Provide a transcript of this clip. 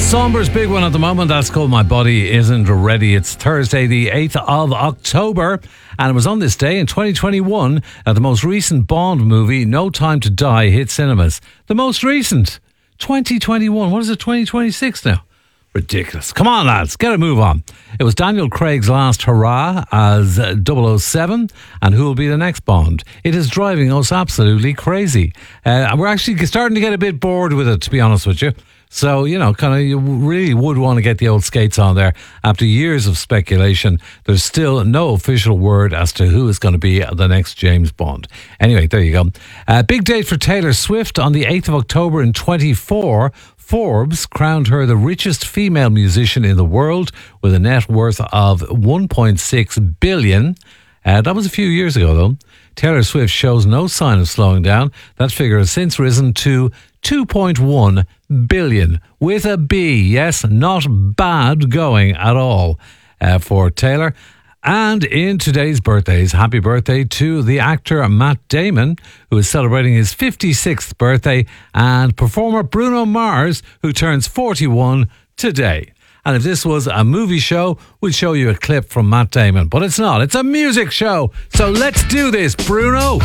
Somber's big one at the moment. That's called My Body Isn't Ready. It's Thursday, the 8th of October. And it was on this day in 2021 that the most recent Bond movie, No Time to Die, hit cinemas. The most recent. 2021. What is it, 2026 now? Ridiculous. Come on, lads, get a move on. It was Daniel Craig's last hurrah as 007, and who will be the next Bond? It is driving us absolutely crazy. We're actually starting to get a bit bored with it, to be honest with you. So, you really would want to get the old skates on there. After years of speculation, there's still no official word as to who is going to be the next James Bond. Anyway, there you go. Big date for Taylor Swift on the 8th of October in 24. Forbes crowned her the richest female musician in the world with a net worth of $1.6 billion. That was a few years ago, though. Taylor Swift shows no sign of slowing down. That figure has since risen to $2.1 billion with a B. Yes, not bad going at all for Taylor. And in today's birthdays, happy birthday to the actor Matt Damon, who is celebrating his 56th birthday, and performer Bruno Mars, who turns 41 today. And if this was a movie show, we'd show you a clip from Matt Damon. But it's not. It's a music show. So let's do this, Bruno.